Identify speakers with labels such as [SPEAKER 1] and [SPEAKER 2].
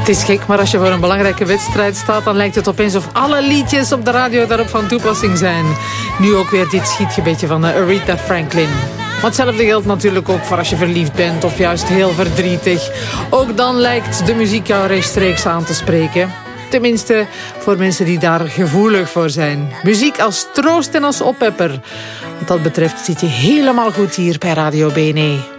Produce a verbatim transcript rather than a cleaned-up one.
[SPEAKER 1] Het is gek, maar als je voor een belangrijke wedstrijd staat, dan lijkt het opeens of alle liedjes op de radio daarop van toepassing zijn. Nu ook weer dit schietgebedje van Aretha Franklin. Maar hetzelfde geldt natuurlijk ook voor als je verliefd bent of juist heel verdrietig. Ook dan lijkt de muziek jou rechtstreeks aan te spreken. Tenminste, voor mensen die daar gevoelig voor zijn. Muziek als troost en als oppepper. Wat dat betreft zit je helemaal goed hier bij Radio B N E.